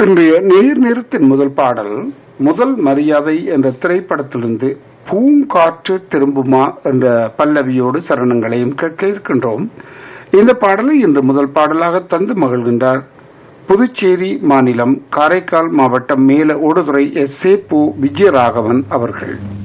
இன்றைய நேர் நேரத்தின் முதல் பாடல் முதல் மரியாதை என்ற திரைப்படத்திலிருந்து பூங்காற்று திரும்புமா என்ற பல்லவியோடு சரணங்களையும் கேட்க இருக்கின்றோம். இந்த பாடலை இன்று முதல் பாடலாக தந்து மகிழ்கின்றார் புதுச்சேரி மாநிலம் காரைக்கால் மாவட்டம் மேல ஓடுதுறை எஸ். சேப்பு விஜயராகவன் அவர்கள்.